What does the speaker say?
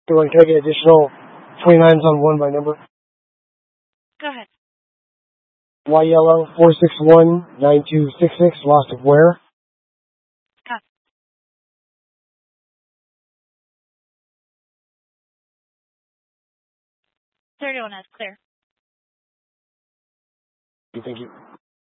Can I get additional 29s on one by number? Go ahead. Y yellow 4619266. Lost of where? Copy. Third one is clear. Thank you.